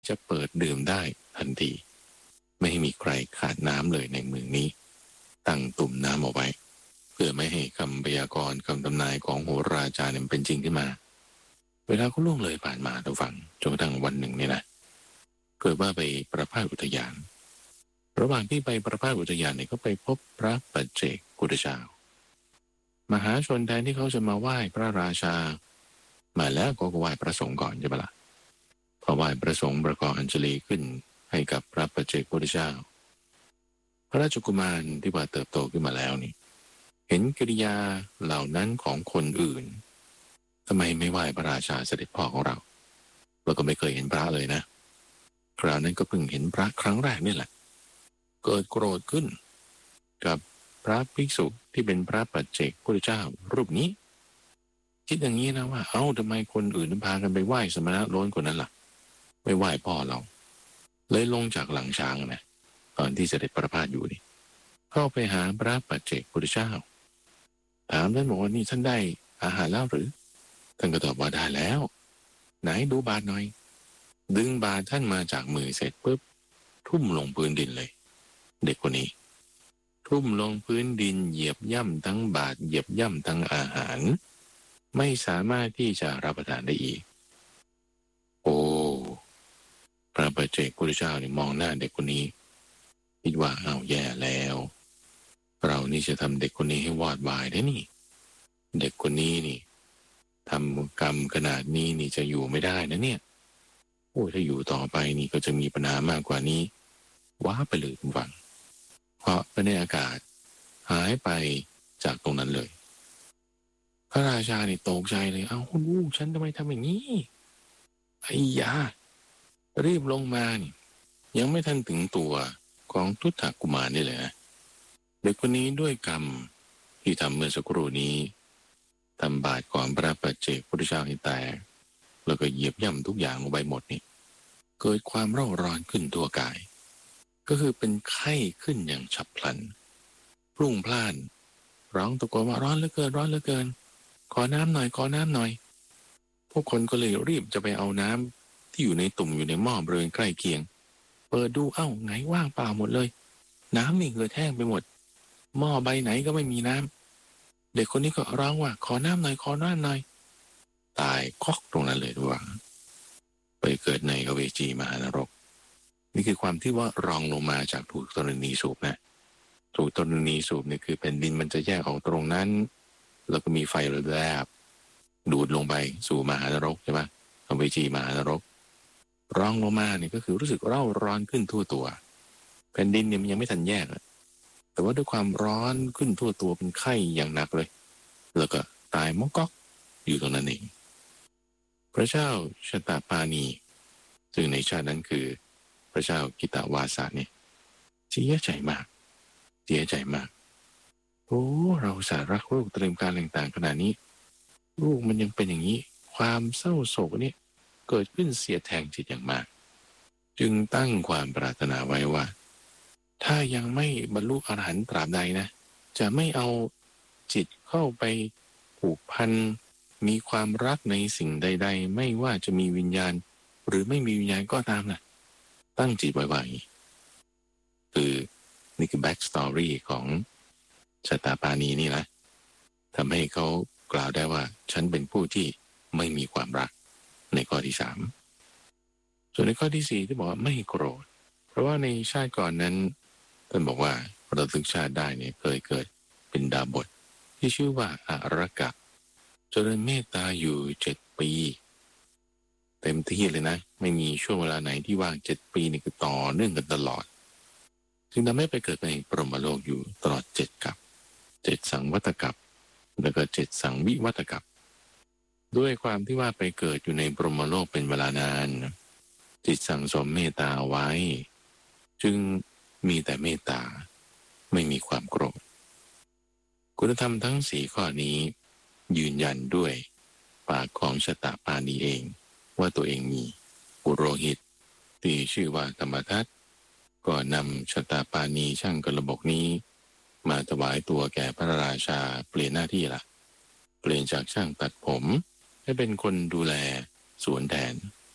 จะเปิดดื่มได้ทันทีไม่ให้มีใครขาดน้ำเลยในเมืองนี้ตั้งตุ่มน้ำเอาไว้เพื่อไม่ให้คำพยากรณ์คำทำนายของโหราจารย์เป็นจริงขึ้นมาเวลาก็ล่วงเลยผ่านมาทุกฝั่งจนกระทั่งวันหนึ่งเนี่ยนะเกิดว่าไปประพาสอุทยานระหว่างที่ไปประพาสอุทยานเนี่ยก็ไปพบพระปัจเจกพุทธเจ้ามหาชนแทนที่เขาจะมาไหว้พระราชามาแล้วก็ไหว้พระสงฆ์ก่อนใช่ปะล่ะพอไหว้พระสงฆ์ประกอบอัญชลีขึ้นให้กับพระปัจเจกพุทธเจ้าพระราชกุมารที่ว่าเติบโตขึ้นมาแล้วนี่เห็นกิริยาเหล่านั้นของคนอื่นทำไมไม่ไหว้พระราชาเสด็จพ่อของเราก็ไม่เคยเห็นพระเลยนะคราวนั้นก็เพิ่งเห็นพระครั้งแรกนี่แหละเกิดโกรธขึ้นกับพระภิกษุที่เป็นพระปัจเจกพุทธเจ้ารูปนี้คิดอย่างนี้นะว่าทำไมคนอื่นพากันไปไหว้สมณะโล้นคนนั้นล่ะไม่ไหว้พ่อเราเลยลงจากหลังช้างนะตอนที่เสด็จประพาสอยู่นี่เข้าไปหาพระปัจเจกพุทธเจ้าถามท่านบอกว่านี่ท่านได้อาหารแล้วหรือท่านก็ตอบว่าได้แล้วไหนดูบาตรหน่อยดึงบาตรท่านมาจากมือเสร็จปุ๊บทุ่มลงพื้นดินเลยเด็กคนนี้ทุ่มลงพื้นดินเหยียบย่ำทั้งบาตรเหยียบย่ำทั้งอาหารไม่สามารถที่จะรับประทานได้อีกโอ้พระปัจเจกพุทธเจ้านี่มองหน้าเด็กคนนี้คิดว่าแย่แล้วเรานี่จะทำเด็กคนนี้ให้วอดวายได้นี่เด็กคนนี้นี่ทำกรรมขนาดนี้นี่จะอยู่ไม่ได้นะเนี่ยโอ้ถ้าอยู่ต่อไปนี่ก็จะมีปัญหามากกว่านี้ว้าไปเลยคุณฟังเพราะไปในอากาศหายไปจากตรงนั้นเลยพระราชานี่ตกใจเลยคุณลูกฉันทำไมทำอย่างนี้ไอ้ยารีบลงมานี่ยังไม่ทันถึงตัวของทุตถกุมารนี่เลยนะเด็กคนนี้ด้วยกรรมที่ทำเมื่อสักครู่นี้ทำบาปก่อนพระปัจเจกพุทธเจ้าให้แตกแล้วก็เหยียบย่ำทุกอย่างลงไปหมดนี่เกิดความเร่าร้อนขึ้นตัวกายก็คือเป็นไข้ขึ้นอย่างฉับพลันพรุ่งพล่านร้องตะโกนว่าร้อนเหลือเกินร้อนเหลือเกินขอน้ำหน่อยขอน้ำหน่อยพวกคนก็เลยรีบจะไปเอาน้ำที่อยู่ในตุ่มอยู่ในหม้อบริเวณใกล้เคียงเปิดดูไงว่างเปล่าหมดเลยน้ำนี่เหือดแห้งไปหมดหม้อใบไหนก็ไม่มีน้ำเด็กคนนี้ก็ร้องว่าขอน้ำหน่อยขอน้ำหน่อยตายคอกตรงนั้นเลยด้วยไปเกิดในอเวจีมหานรกนี่คือความที่ว่ารองลงมาจากถูกธรณีสูบนะถูกธรณีสูบเนี่ยคือแผ่นดินมันจะแยกออกตรงนั้นแล้วก็มีไฟแลบดูดลงไปสู่มหานรกใช่ไหมอเวจีมหานรกรองลงมาเนี่ยก็คือรู้สึกเร่าร้อนขึ้นทั่วตัวแผ่นดินเนี่ยมันยังไม่ทันแยกแต่ว่าด้วยความร้อนขึ้นทั่วตัวเป็นไข้อย่างหนักเลยแล้วก็ตายมอกก๊อกอยู่ตรงนั้นเองพระเจ้าชตปานีซึ่งในชาตินั้นคือพระเจ้ากิตาวาสะเนี่ยเสียใจมากเสียใจมากเราสารักลูกเตรียมการต่างๆขนาดนี้ลูกมันยังเป็นอย่างนี้ความเศร้าโศกเนี่ยเกิดขึ้นเสียแทงจิตอย่างมากจึงตั้งความปรารถนาไว้ว่าถ้ายังไม่บรรลุอรหันต์ตราบใดนะจะไม่เอาจิตเข้าไปผูกพันมีความรักในสิ่งใดๆไม่ว่าจะมีวิญญาณหรือไม่มีวิญญาณก็ตามนะตั้งจิตไว้คือนี่คือแบ็กสตอรี่ของชตปานีนี่นะทำให้เขากล่าวได้ว่าฉันเป็นผู้ที่ไม่มีความรักในข้อที่3ส่วนในข้อที่4ที่บอกว่าไม่โกรธเพราะว่าในชาติก่อนนั้นท่านบอกว่าเราถึงชาติได้เนี่ยเคยเกิดเป็นดาบทที่ชื่อว่าอารกะเจริญเมตตาอยู่7 ปีเต็มที่เลยนะไม่มีช่วงเวลาไหนที่ว่าง7 ปีนี่คือต่อเนื่องกันตลอดจึงทำให้ไปเกิดในปรหมโลกอยู่ตลอด7 กัป7 สังวัตกัปแล้วก็7 สังวิวัตกัปด้วยความที่ว่าไปเกิดอยู่ในปรหมโลกเป็นเวลานานจิตสั่งสมเมตตาไว้จึงมีแต่เมตตาไม่มีความโกรธคุณธรรมทั้ง4 ข้อนี้ยืนยันด้วยปากของชตปานีเองว่าตัวเองมีปุโรหิตที่ชื่อว่าธรรมทัตก็นำชตปานีช่างกระบกนี้มาถวายตัวแก่พระราชาเปลี่ยนหน้าที่ละเปลี่ยนจากช่างตัดผมให้เป็นคนดูแลสวนแทน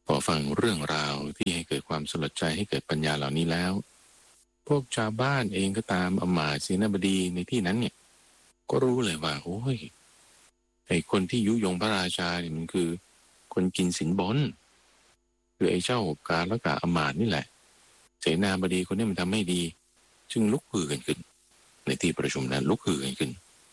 พอฟังเรื่องราวที่ให้เกิดความสลดใจให้เกิดปัญญาเหล่านี้แล้วพวกชาวบ้านเองก็ตามอำมาตย์เสนาบดีในที่นั้นเนี่ยก็รู้เลยว่าโอ้ยไอ้คนที่ยุยงพระราชาเนี่ยมันคือคนกินสินบนคือไอ้เจ้ากาลกะอำมาตย์นี่แหละเสนาบดีคนนี้มันทำไม่ดีจึงลุกฮือกันขึ้นในที่ประชุมนั้นลุกฮือกันขึ้น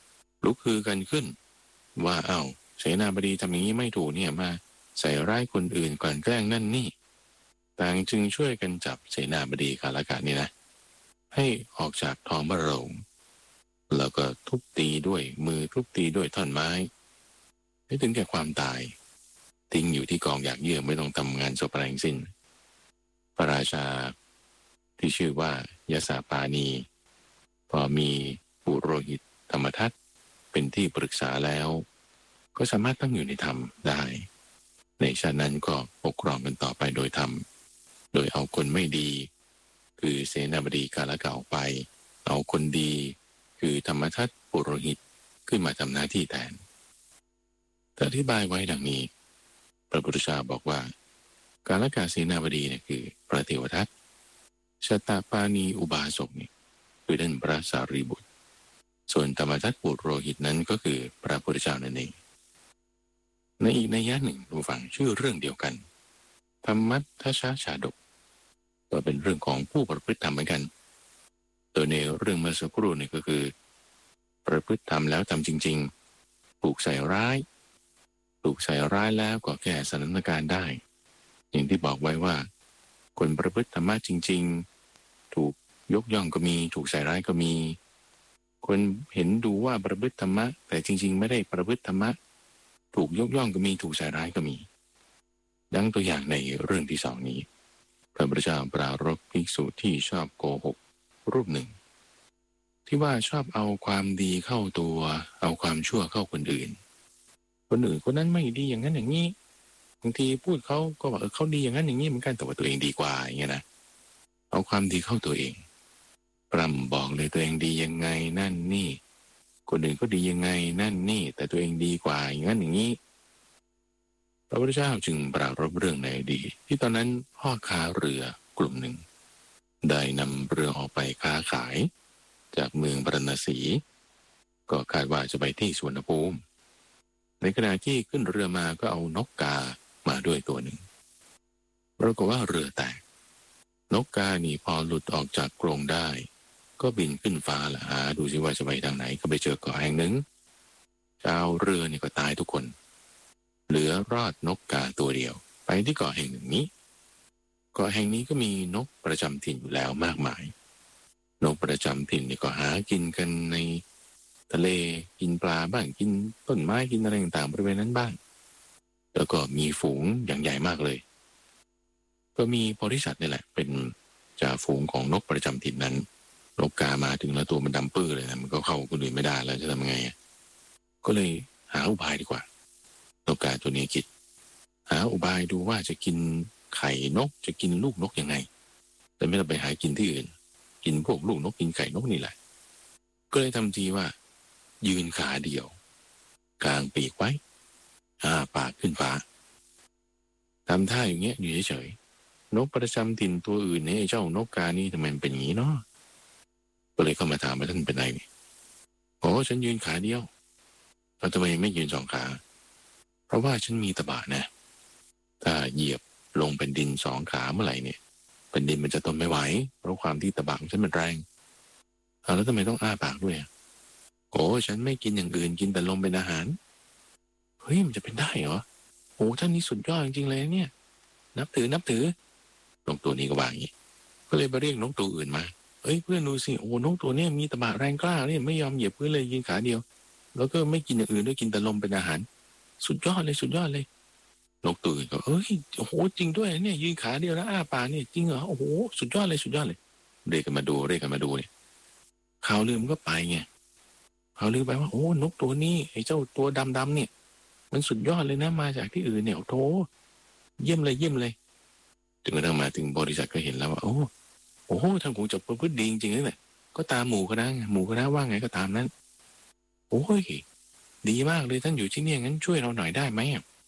ว่าอ้าวเสนาบดีทำอย่างนี้ไม่ถูกเนี่ยมาใส่ร้ายคนอื่นก่อนแกล้งนั่นนี่ต่างจึงช่วยกันจับเสนาบดีกาลกะนี่นะให้ออกจากท้องพระโรงแล้วก็ทุบตีด้วยมือทุบตีด้วยท่อนไม้ให้ถึงแก่ความตายทิ้งอยู่ที่กองหยากเยื่อไม่ต้องทำงานศพอะไรทั้งสิ้นพระราชาที่ชื่อว่ายสาปานีพอมีปุโรหิตธรรมทัตเป็นที่ปรึกษาแล้วก็สามารถตั้งอยู่ในธรรมได้ในชาตินั้นก็ปกครองกันต่อไปโดยธรรมโดยเอาคนไม่ดีคือเสนาบดีกาลกะออกไปเอาคนดีคือธรรมทัตปุโรหิตขึ้นมาทำหน้าที่แทนอธิบายไว้ดังนี้พระพุทธเจ้าบอกว่ากาลกะเสนาบดีเนี่ยคือพระเทวทัตชตปานีอุบาสกนี่คือท่านพระสารีบุตรส่วนธรรมทัตปุโรหิตนั้นก็คือพระพุทธเจ้านั่นเองในอีกนัยยะหนึ่งผู้ฟังชื่อเรื่องเดียวกันธรรมัทธชาดกก็เป็นเรื่องของผู้ประพฤติธรรมเหมือนกันโดยในเรื่องเมื่อสักครู่นี่ก็คือประพฤติธรรมแล้วทำจริงๆถูกใส่ร้ายแล้วก็แก้สถานการณ์ได้อย่างที่บอกไว้ว่าคนประพฤติธรรมะจริงๆถูกยกย่องก็มีถูกใส่ร้ายก็มีคนเห็นดูว่าประพฤติธรรมะแต่จริงๆไม่ได้ประพฤติธรรมะถูกยกย่องก็มีถูกใส่ร้ายก็มีดังตัวอย่างในเรื่องที่สองนี้พระพุทธเจ้าปรารภภิกษุที่ชอบโกหกรูปหนึ่งที่ว่าชอบเอาความดีเข้าตัวเอาความชั่วเข้าคนอื่นคนนั้นไม่ดีอย่างนั้นอย่างนี้บางทีพูดเขาก็ว่าเขาดีอย่างนั้นอย่างนี้เหมือนกันแต่ว่าตัวเองดีกว่าอย่างเงี้ยนะเอาความดีเข้าตัวเองปรำบอกเลยตัวเองดียังไงนั่นนี่คนอื่นก็ดียังไงนั่นนี่แต่ตัวเองดีกว่าอย่างนั้นอย่างนี้พระพุทธเจ้าจึงปรารภเรื่องในอดีตที่ตอนนั้นพ่อค้าเรือกลุ่มหนึ่งได้นำเรือออกไปค้าขายจากเมืองปรณสีก็คาดว่าจะไปที่สุวรรณภูมิในขณะที่ขึ้นเรือมาก็เอานกกามาด้วยตัวหนึ่งปรากฏว่าเรือแตกนกกานี่พอหลุดออกจากกรงได้ก็บินขึ้นฟ้าละหาดูสิว่าจะไปทางไหนก็ไปเจอเกาะแห่งหนึ่งชาวเรือนี่ก็ตายทุกคนเหลือรอดนกกาตัวเดียวไปที่เกาะแห่งหนึ่งนี้เกาะแห่งนี้ก็มีนกประจำถิ่นอยู่แล้วมากมายนกประจำถิ่นนี่ก็หากินกันในทะเลกินปลาบ้างกินต้นไม้กินอะไรต่างๆบริเวณนั้นบ้างแล้วก็มีฝูงอย่างใหญ่มากเลยก็มีโพธิสัตว์นี่แหละเป็นจ่าฝูงของนกประจำถิ่นนั้นนกกามาถึงแล้วตัวมันดำปื้อเลยนะมันก็เข้าคนอื่นไม่ได้แล้วจะทำไงก็เลยหาอุบายดีกว่านกกาตัวนี้คิดหาอุบายดูว่าจะกินไข่นกจะกินลูกนกยังไงแต่ไม่ต้องไปหากินที่อื่นกินพวกลูกนกกินไข่นกนี่แหละก็เลยทำทีว่ายืนขาเดียวกลางปีกไว้ปากขึ้นฟ้าทำท่าอย่างเงี้ยอยู่เฉยๆนกประจำถิ่นตัวอื่นเนี่ยเจ้านกกานี่ทำไมเป็นอย่างนี้เนาะก็เลยเข้ามาถามว่าท่านเป็นไรนี่โอ้ฉันยืนขาเดียวแล้วทำไมไม่ยืนสองขาเพราะว่าฉันมีตบะนะถ้าเหยียบลงเป็นดินสองขาเมื่อไหร่เนี่ยเป็นดินมันจะทนไม่ไหวเพราะความที่ตบะของฉันมันแรงแล้วทำไมต้องอ้าปากด้วยโอ้ฉันไม่กินอย่างอื่นกินแต่ลมเป็นอาหารเฮ้ยมันจะเป็นได้เหรอโอ้ท่านนี้สุดยอดจริงๆเลยเนี่ยนับถือนกตัวนี้ก็ว่าอย่างนี้ก็เลยไปเรียกนกตัวอื่นมาเอ้ยเพื่อนดูสิโอ้นกตัวเนี้ยมีตบะแรงกล้าเนี่ยไม่ยอมเหยียบพื้นเลยยืนขาเดียวแล้วก็ไม่กินอย่างอื่นด้วยกินแต่ลมเป็นอาหารสุดยอดเลยนกตัวอื่นก็เอ้ยโอ้โหจริงด้วยเนี่ยยืนขาเดียวแล้วอ้าปากเนี่ยจริงเหรอโอ้โหสุดยอดเลยเรียกกันมาดูเนี่ยข่าวลือมันก็ไปไงข่าวลือไปว่าโอ้นกตัวนี้ไอ้เจ้าตัวดำเนี่ยมันสุดยอดเลยนะมาจากที่อื่นเนี่ยโธ่เยี่ยมเลยถึงกระทั่งมาถึงบริษัทก็เห็นแล้วว่าโอ้โหท่านคงจะประพฤติดีจริงๆนั่นแหละก็ตามหมู่คณะว่าไงก็ตามนั้นโอ้ยดีมากเลยท่านอยู่ที่นี่งั้นช่วยเราหน่อยได้ไหม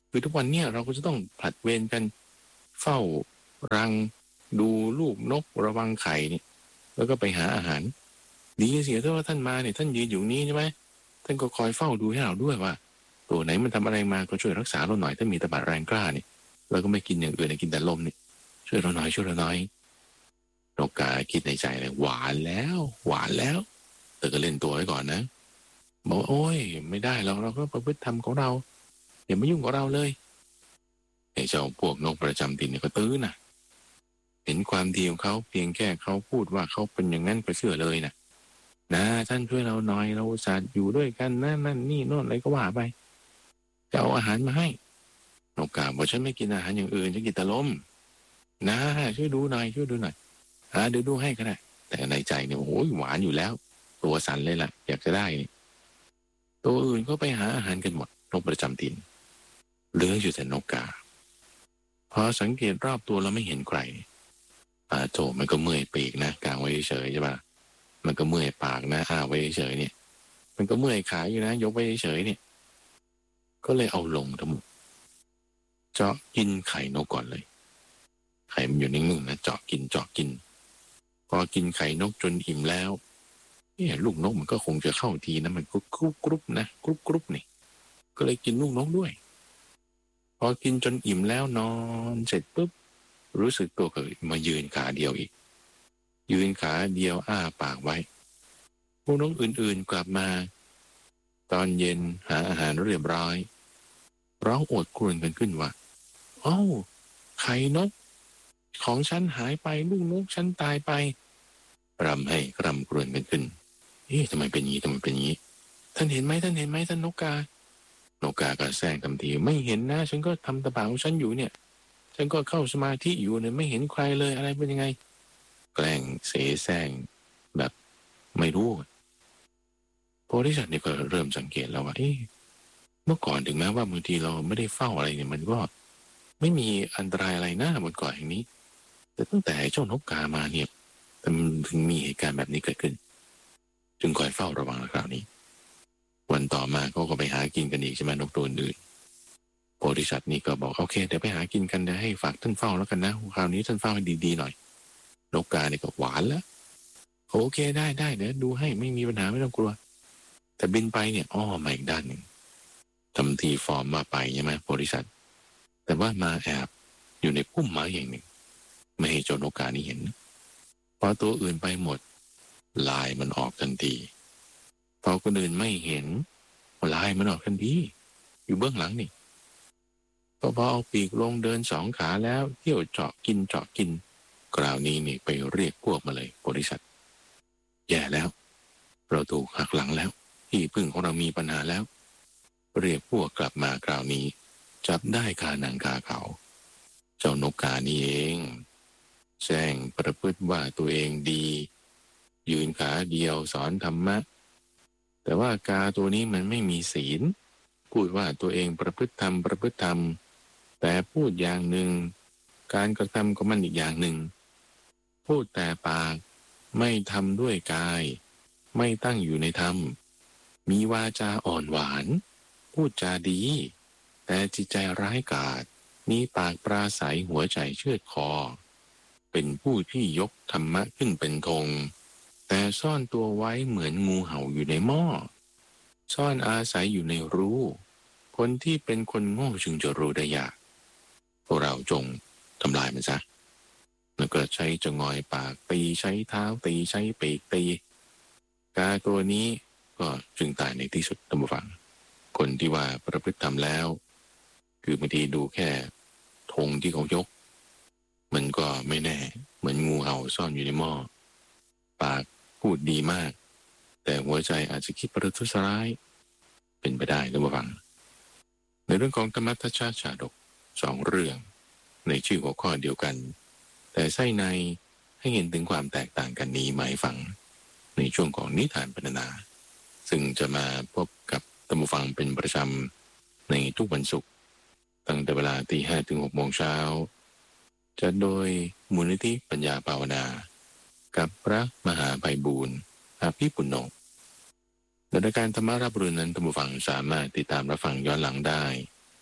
คือทุกวันเนี่ยเราก็จะต้องผลัดเวรกันเฝ้ารังดูลูกนกระวังไข่เนี่ยแล้วก็ไปหาอาหารดีเสียถ้าว่าท่านมาเนี่ยท่านยืนอยู่นี้ใช่ไหมท่านก็คอยเฝ้าดูให้เราด้วยว่าตัวไหนมันทำอะไรมาก็ช่วยรักษาเราหน่อยถ้ามีตบะแรงกล้าเนี่ยเราก็ไม่กินอย่างอื่นกินแต่ลมเนี่ยช่วยเราหน่อยช่วยเราหน่อยนกกาคิดในใจเลยหวานแล้วหวานแล้วแต่ก็เล่นตัวไว้ก่อนนะบอกโอ้ยไม่ได้เราก็ประพฤติธรรมของเราอย่ามายุ่งกับเราเลยไอ้เจ้าพวกนกประจำถิ่นเนี่ยก็ตื้อนะเห็นความดีของเขาเพียงแค่เขาพูดว่าเขาเป็นอย่างนั้นก็เชื่อเลยนะท่านช่วยเราหน่อยเราอุตส่าห์อยู่ด้วยกันนั่นนี่โน่นอะไรก็ว่าไปจะเอาอาหารมาให้นกกาบอกฉันไม่กินอาหารอย่างอื่นฉันกินแต่ลมนะช่วยดูหน่อยเดี๋ยวดูให้ก็ได้แต่ในใจเนี่ยโอ้โหหวานอยู่แล้วตัวสั่นเลยล่ะอยากจะได้นี่ตัวอื่นก็ไปหาอาหารกันหมดนกประจำถิ่นเหลืออยู่แต่นกกาพอสังเกตรอบตัวเราไม่เห็นใครโถมันก็เมื่อยปีกนะกางไว้เฉยใช่ปะมันก็เมื่อยปากนะไว้เฉยเนี่ยมันก็เมื่อยขาอยู่นะยกไว้เฉยเนี่ยก็เลยเอาลงทั้งหมดเจาะกินไข่นกก่อนเลยไข่มันอยู่นิ่งๆนะเจาะกินพอกินไข่นกจนอิ่มแล้วเนี่ยลูกนกมันก็คงจะเข้าทีนะมันก็กรุบนะกรุบนี่ก็เลยกินลูกนกด้วยพอกินจนอิ่มแล้วนอนเสร็จปุ๊บรู้สึกตัวก็มายืนขาเดียวอีกยืนขาเดียวอ้าปากไว้พวกนกอื่นๆกลับมาตอนเย็นหาอาหารเรียบร้อยร้องโอดครวญกันขึ้นว่าอ้าวไข่นกของฉันหายไปลูกนกฉันตายไปรำให้รำครวญกันขึ้นทำไมเป็นงี้ท่านเห็นไหมท่านนกกก็แซงคำทีไม่เห็นนะฉันก็ทำตะบะของฉันอยู่เนี่ยฉันก็เข้าสมาธิอยู่เนี่ยไม่เห็นใครเลยอะไรเป็นยังไงแกล้งเสแสร้งแบบไม่รู้โพธิสัตว์นี่ก็เริ่มสังเกตแล้วว่าเมื่อก่อนถึงแม้ว่าบางทีเราไม่ได้เฝ้าอะไรเนี่ยมันก็ไม่มีอันตรายอะไรนะบนเกาะแห่งนี้แต่ตั้งแต่เจ้านกกามาเนี่ยมันถึงมีเหตุการณ์แบบนี้เกิดขึ้นจึงคอยเฝ้าระวังคราวนี้วันต่อมาเขาก็ไปหากินกันอีกใช่ไหมนกตัวอื่นโพธิสัตว์นี่ก็บอกโอเคเดี๋ยวไปหากินกันเดี๋ยวให้ฝากท่านเฝ้าแล้วกันนะคราวนี้ท่านเฝ้าให้ดีๆหน่อยนกกาเนี่ยก็หวานแล้วโอเคได้เดี๋ยวดูให้ไม่มีปัญหาไม่ต้องกลัวแต่บินไปเนี่ยมาอีกด้านหนึ่งทำทีฟอร์มมาไปใช่ไหมโพธิสัตว์แต่ว่ามาแอบอยู่ในพุ่มไม้อย่างหนึ่งไม่ให้เจ้านกกานี่เห็นพอตัวอื่นไปหมดลายมันออกทันทีพอคนอื่นไม่เห็นลายมันออกทันทีอยู่เบื้องหลังนี่พอเอาปีกลงเดินสองขาแล้วเที่ยวเจาะกินคราวนี้นี่ไปเรียกพวกมาเลยโพธิสัตว์แย่แล้วเราถูกหักหลังแล้วที่พึ่งของเรามีปัญหาแล้วเรียกพวกกลับมาคราวนี้จับได้คาหนังคาเขาเจ้านกกานี่เองแซงประพฤติว่าตัวเองดียืนขาเดียวสอนธรรมะแต่ว่ากาตัวนี้มันไม่มีศีลพูดว่าตัวเองประพฤติธรรมแต่พูดอย่างหนึ่งการกระทำก็มันอีกอย่างหนึ่งพูดแต่ปากไม่ทำด้วยกายไม่ตั้งอยู่ในธรรมมีวาจาอ่อนหวานพูดจาดีแต่จิตใจร้ายกาจมีปากปราศัยหัวใจเชือดคอเป็นผู้ที่ยกธรรมะขึ้นเป็นธงแต่ซ่อนตัวไว้เหมือนงูเห่าอยู่ในหม้อซ่อนอาศัยอยู่ในรูคนที่เป็นคนโง่จึงจะรู้ได้ยากพวกเราจงทำลายมันซะแล้วก็ใช้จงอยปากตีใช้เท้าตีใช้ปีกตีกาตัวนี้ก็จึงตายในที่สุดท่านผู้ฟังคนที่ว่าประพฤติธรรมแล้วคือบางทีดูแค่ธงที่เขายกมันก็ไม่แน่เหมือนงูเห่าซ่อนอยู่ในหม้อปากพูดดีมากแต่หัวใจอาจจะคิดประทุษร้ายเป็นไปได้ท่านผู้ฟังในเรื่องของธรรมทัชชาชาดกสองเรื่องในชื่อหัวข้อเดียวกันแต่ไส้ในให้เห็นถึงความแตกต่างกันนี้หมายฝังในช่วงของนิทานพรรณนาซึ่งจะมาพบกับท่านผู้ฟังเป็นประจำในทุกวันศุกร์ตั้งแต่เวลา 5:00 ถึง 6:00 น.จะโดยมูลนิธิปัญญาภาวนากับพระมหาไพบูลย์อภิปุณโญในรายการธรรมารับรู้นั้นท่านผู้ฟังสามารถติดตามรับฟังย้อนหลังได้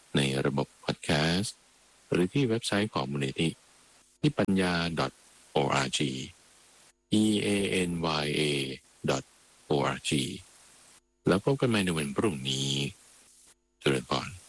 ในระบบพอดแคสต์หรือที่เว็บไซต์ของมูลนิธิที่ปัญญา .org eanya.org แล้วพบกันใหม่ในวันพรุ่งนี้เจริญพร